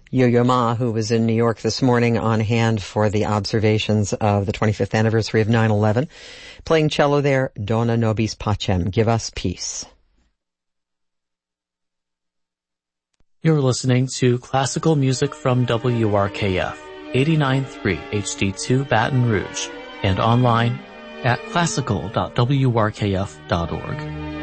Yo-Yo Ma, who was in New York this morning on hand for the observations of the 25th anniversary of 9/11. Playing cello there, Dona Nobis Pacem, Give Us Peace. You're listening to classical music from WRKF, 89.3 HD2 Baton Rouge, and online at classical.wrkf.org.